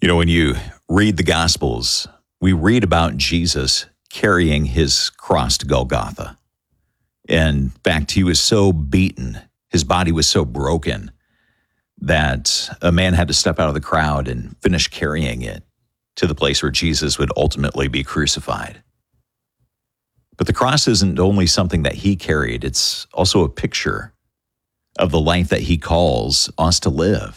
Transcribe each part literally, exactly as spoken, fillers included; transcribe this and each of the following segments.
You know, when you read the Gospels, we read about Jesus carrying his cross to Golgotha. In fact, he was so beaten, his body was so broken, that a man had to step out of the crowd and finish carrying it to the place where Jesus would ultimately be crucified. But the cross isn't only something that he carried, it's also a picture of the life that he calls us to live.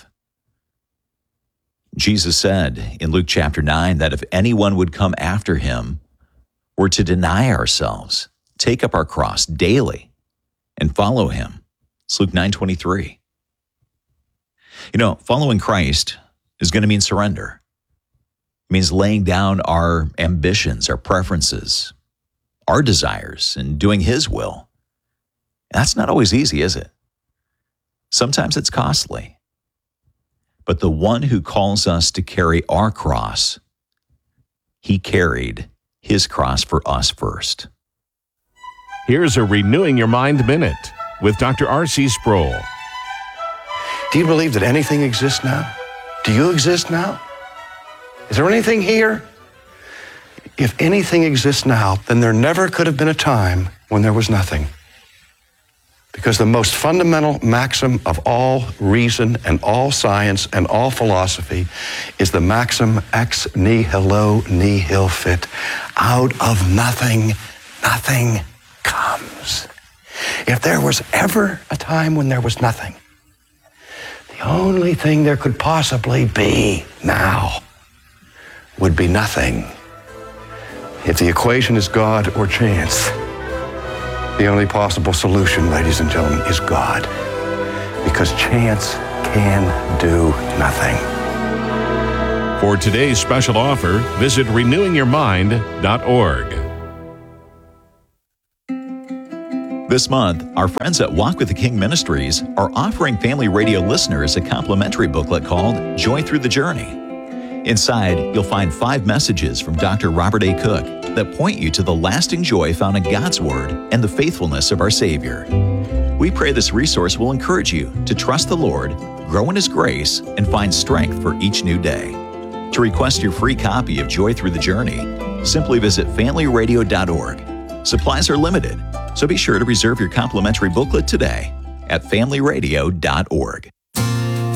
Jesus said in Luke chapter nine that if anyone would come after him, we're to deny ourselves, take up our cross daily, and follow him. It's Luke nine twenty-three. You know, following Christ is going to mean surrender. It means laying down our ambitions, our preferences, our desires, and doing his will. That's not always easy, is it? Sometimes it's costly. But the one who calls us to carry our cross, he carried his cross for us first. Here's a Renewing Your Mind Minute with Doctor R C Sproul. Do you believe that anything exists now? Do you exist now? Is there anything here? If anything exists now, then there never could have been a time when there was nothing. Because the most fundamental maxim of all reason and all science and all philosophy is the maxim ex nihilo nihil fit. Out of nothing, nothing comes. If there was ever a time when there was nothing, the only thing there could possibly be now would be nothing. If the equation is God or chance, the only possible solution, ladies and gentlemen, is God. Because chance can do nothing. For today's special offer, visit renewing your mind dot org. This month, our friends at Walk with the King Ministries are offering Family Radio listeners a complimentary booklet called Joy Through the Journey. Inside, you'll find five messages from Doctor Robert A. Cook that point you to the lasting joy found in God's Word and the faithfulness of our Savior. We pray this resource will encourage you to trust the Lord, grow in His grace, and find strength for each new day. To request your free copy of Joy Through the Journey, simply visit family radio dot org. Supplies are limited, so be sure to reserve your complimentary booklet today at family radio dot org.